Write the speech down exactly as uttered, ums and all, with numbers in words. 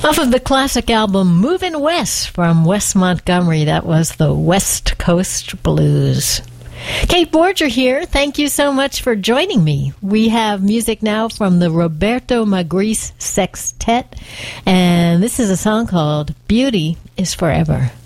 Off of the classic album Movin' West from Wes Montgomery, that was the West Coast Blues. Kate Borger here. Thank you so much for joining me. We have music now from the Roberto Magritte Sextet, and this is a song called Beauty is Forever.